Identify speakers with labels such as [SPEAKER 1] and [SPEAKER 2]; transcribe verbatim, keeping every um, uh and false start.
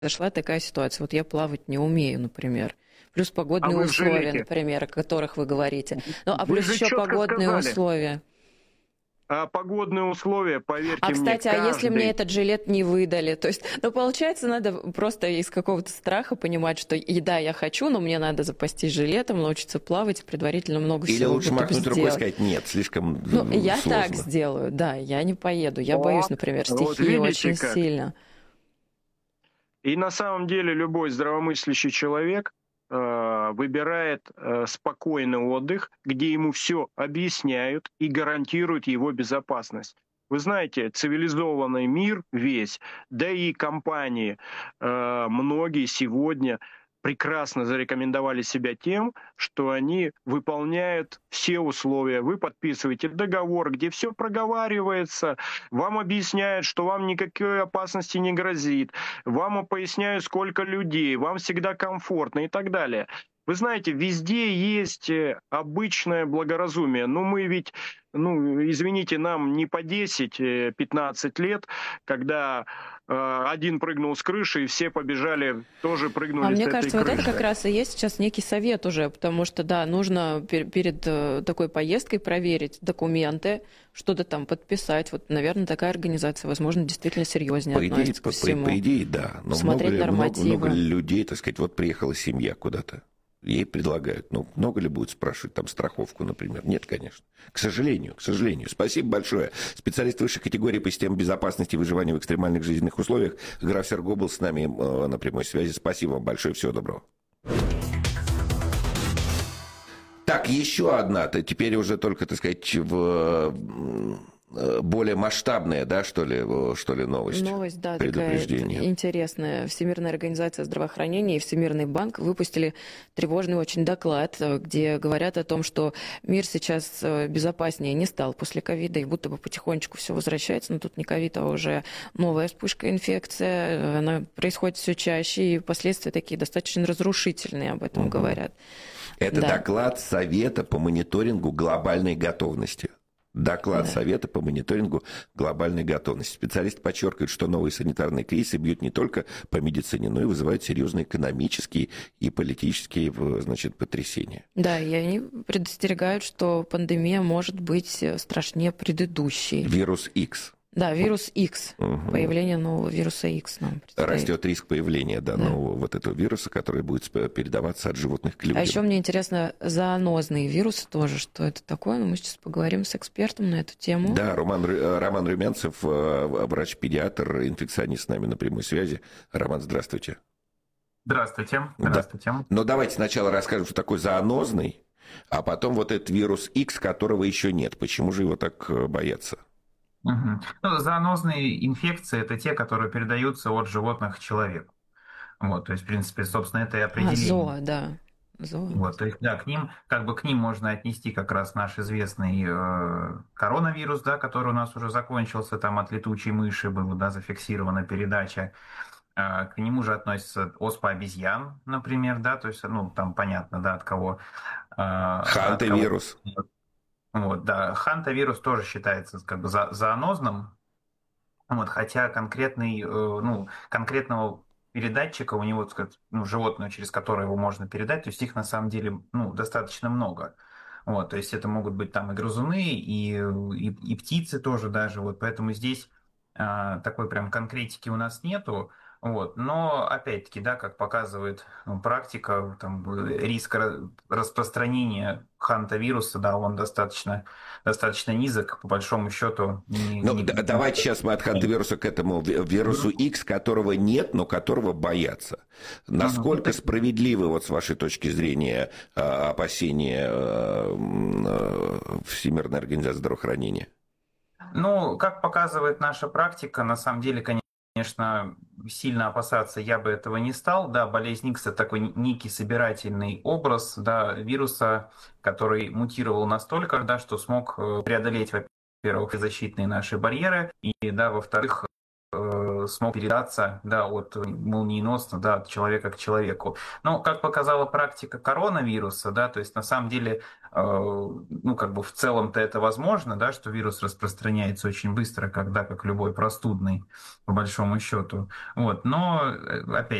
[SPEAKER 1] произошла такая ситуация. Вот я плавать не умею, например. Плюс
[SPEAKER 2] А
[SPEAKER 1] погодные
[SPEAKER 2] вы в
[SPEAKER 1] условия,
[SPEAKER 2] жилете.
[SPEAKER 1] например, о которых вы говорите. Ну, а
[SPEAKER 2] Вы
[SPEAKER 1] плюс
[SPEAKER 2] же
[SPEAKER 1] еще
[SPEAKER 2] четко
[SPEAKER 1] погодные
[SPEAKER 2] сказали.
[SPEAKER 1] условия.
[SPEAKER 2] А погодные условия,
[SPEAKER 1] А,
[SPEAKER 2] поверьте мне,
[SPEAKER 1] кстати, а если мне
[SPEAKER 2] каждый...
[SPEAKER 1] этот жилет не выдали? То есть, ну, получается, надо просто из какого-то страха понимать, что и да, я хочу, но мне надо запастись жилетом, научиться плавать, предварительно много
[SPEAKER 3] Или
[SPEAKER 1] всего
[SPEAKER 3] лучше
[SPEAKER 1] будто бы
[SPEAKER 3] махнуть рукой и
[SPEAKER 1] сделать.
[SPEAKER 3] сказать, нет, слишком
[SPEAKER 1] Ну, я
[SPEAKER 3] сложно.
[SPEAKER 1] так сделаю, да, я не поеду. Я
[SPEAKER 2] О,
[SPEAKER 1] боюсь, например,
[SPEAKER 2] вот
[SPEAKER 1] стихии
[SPEAKER 2] видите
[SPEAKER 1] очень
[SPEAKER 2] как.
[SPEAKER 1] сильно.
[SPEAKER 2] И на самом деле любой здравомыслящий человек э, выбирает э, спокойный отдых, где ему все объясняют и гарантируют его безопасность. Вы знаете, цивилизованный мир весь, да и компании, э, многие сегодня прекрасно зарекомендовали себя тем, что они выполняют все условия. Вы подписываете договор, где все проговаривается, вам объясняют, что вам никакой опасности не грозит, вам поясняют, сколько людей, вам всегда комфортно и так далее. Вы знаете, везде есть э, обычное благоразумие. Но мы ведь, ну, извините, нам не по десять-пятнадцать лет, когда э, один прыгнул с крыши, и все побежали, тоже
[SPEAKER 1] А
[SPEAKER 2] прыгнули с
[SPEAKER 1] мне
[SPEAKER 2] этой
[SPEAKER 1] кажется, вот это как
[SPEAKER 2] крыши.
[SPEAKER 1] раз и есть сейчас некий совет уже, потому что, да, нужно пер- перед э, такой поездкой проверить документы, что-то там подписать. Вот, наверное, такая организация, возможно, действительно серьезнее
[SPEAKER 3] По идее,
[SPEAKER 1] относится
[SPEAKER 3] по,
[SPEAKER 1] к
[SPEAKER 3] по-
[SPEAKER 1] всему.
[SPEAKER 3] по идее, да. Но много
[SPEAKER 1] Смотреть
[SPEAKER 3] ли, много,
[SPEAKER 1] нормативы.
[SPEAKER 3] много ли людей, так сказать, вот приехала семья куда-то, ей предлагают. Ну, много ли будет спрашивать там страховку, например? Нет, конечно. К сожалению, к сожалению. Спасибо большое. Специалист высшей категории по системе безопасности и выживания в экстремальных жизненных условиях граф Серго был с нами э, на прямой связи. Спасибо вам большое. Всего доброго. Так, еще одна, то теперь уже только, так сказать, в более масштабная, да, что ли, что ли, новость?
[SPEAKER 1] Новость, да, такая
[SPEAKER 3] Предупреждение.
[SPEAKER 1] интересная. Всемирная организация здравоохранения и Всемирный банк выпустили тревожный очень доклад, где говорят о том, что мир сейчас безопаснее не стал после ковида, и будто бы потихонечку все возвращается, но тут не ковид, а уже новая вспышка инфекция, она происходит все чаще, и последствия такие достаточно разрушительные, об этом угу. говорят.
[SPEAKER 3] Это
[SPEAKER 1] да.
[SPEAKER 3] доклад Совета по мониторингу глобальной готовности. Доклад да. Совета по мониторингу глобальной готовности. Специалисты подчеркивают, что новые санитарные кризисы бьют не только по медицине, но и вызывают серьезные экономические и политические, значит, потрясения.
[SPEAKER 1] Да, и они предостерегают, что пандемия может быть страшнее предыдущей.
[SPEAKER 3] Вирус X.
[SPEAKER 1] Да, вирус X,
[SPEAKER 3] угу.
[SPEAKER 1] Появление нового вируса X нам предстоит.
[SPEAKER 3] Растет риск появления да, да. нового вот этого вируса, который будет передаваться от животных к людям.
[SPEAKER 1] А еще мне интересно, зоонозные вирусы тоже, что это такое? Но мы сейчас поговорим с экспертом на эту тему.
[SPEAKER 3] Да, Роман, Роман Румянцев, врач-педиатр, инфекционист с нами на прямой связи. Роман, здравствуйте.
[SPEAKER 4] Здравствуйте. Здравствуйте.
[SPEAKER 3] Да. Но давайте сначала расскажем, что такое зоонозный, а потом вот этот вирус X, которого еще нет. Почему же его так боятся?
[SPEAKER 4] Угу. Ну, зоонозные инфекции – это те, которые передаются от животных к человеку. Вот, то есть, в принципе, собственно, это и определение.
[SPEAKER 1] А, зоо, да. Зоо.
[SPEAKER 4] Вот, то есть, да, к ним, как бы к ним можно отнести как раз наш известный э, коронавирус, да, который у нас уже закончился, там от летучей мыши была, да, зафиксирована передача. Э, к нему же относится оспа обезьян, например, да, то есть, ну, там понятно, да, от кого.
[SPEAKER 3] Э, Хантавирус.
[SPEAKER 4] Вот, да, хантавирус тоже считается как бы за, зоонозным, вот, хотя конкретный, э, ну, конкретного передатчика у него, так сказать, ну, животное, через которое его можно передать, то есть их на самом деле, ну, достаточно много. Вот, то есть это могут быть там и грызуны, и, и, и птицы тоже даже, вот, поэтому здесь э, такой прям конкретики у нас нету. Вот. Но, опять-таки, да, как показывает ну, практика, там, риск распространения хантавируса, да, он достаточно, достаточно низок, по большому счету. Не,
[SPEAKER 3] ну,
[SPEAKER 4] не...
[SPEAKER 3] Давайте сейчас мы от хантавируса к этому вирусу X, которого нет, но которого боятся. Насколько справедливы, вот с вашей точки зрения, опасения Всемирной организации здравоохранения?
[SPEAKER 4] Ну, как показывает наша практика, на самом деле, конечно, Конечно, сильно опасаться я бы этого не стал. Да, болезнь Икс – это такой некий собирательный образ да, вируса, который мутировал настолько, да, что смог преодолеть, во-первых, защитные наши барьеры, и, да, во-вторых, э, смог передаться, да, от молниеносно, да, от человека к человеку. Но, как показала практика коронавируса, да, то есть на самом деле, э, ну, как бы в целом-то это возможно, да, что вирус распространяется очень быстро, когда, как любой простудный, по большому счету. Вот, но, э, опять